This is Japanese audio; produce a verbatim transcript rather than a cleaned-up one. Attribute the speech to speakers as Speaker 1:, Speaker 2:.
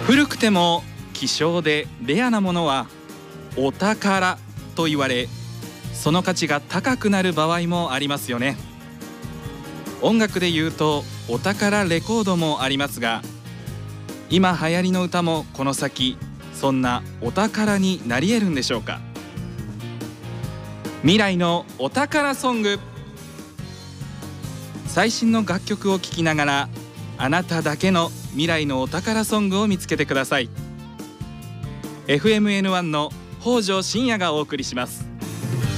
Speaker 1: 古くても希少でレアなものはお宝と言われ、その価値が高くなる場合もありますよね。音楽で言うとお宝レコードもありますが、今流行りの歌もこの先そんなお宝になり得るんでしょうか。未来のお宝ソング。最新の楽曲を聴きながら、あなただけの未来のお宝ソングを見つけてください。エフエムエヌワン の北條信也がお送りします。